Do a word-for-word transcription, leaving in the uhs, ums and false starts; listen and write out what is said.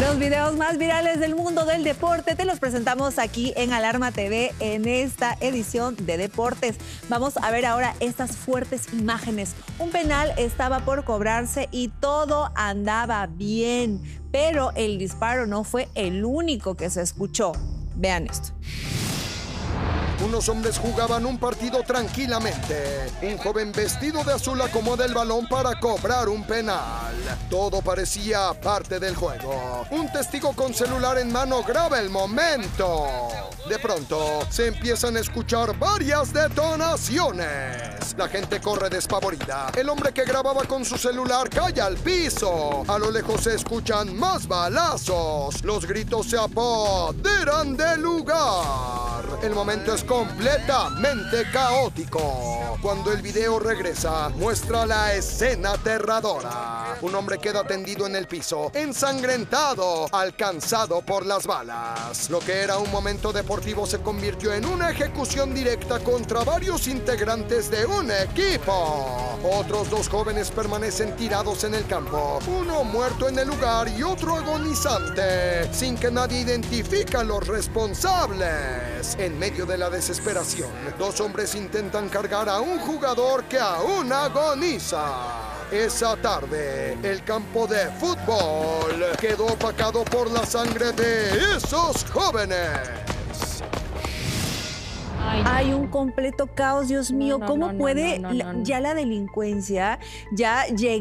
Los videos más virales del mundo del deporte te los presentamos aquí en Alarma T V en esta edición de deportes. Vamos a ver ahora estas fuertes imágenes. Un penal estaba por cobrarse y todo andaba bien, pero el disparo no fue el único que se escuchó. Vean esto. Unos hombres jugaban un partido tranquilamente. Un joven vestido de azul acomoda el balón para cobrar un penal. Todo parecía parte del juego. Un testigo con celular en mano graba el momento. De pronto, se empiezan a escuchar varias detonaciones. La gente corre despavorida. El hombre que grababa con su celular cae al piso. A lo lejos se escuchan más balazos. Los gritos se apoderan del lugar. El momento es completamente caótico. Cuando el video regresa, muestra la escena aterradora. Un hombre queda tendido en el piso, ensangrentado, alcanzado por las balas. Lo que era un momento deportivo se convirtió en una ejecución directa contra varios integrantes de un equipo. Otros dos jóvenes permanecen tirados en el campo, uno muerto en el lugar y otro agonizante, sin que nadie identifique a los responsables. En medio de la desesperación, dos hombres intentan cargar a un jugador que aún agoniza. Esa tarde, el campo de fútbol quedó opacado por la sangre de esos jóvenes. Hay un completo caos, Dios mío. No, no, ¿Cómo no, puede no, no, no, no. la- ya la delincuencia ya llegar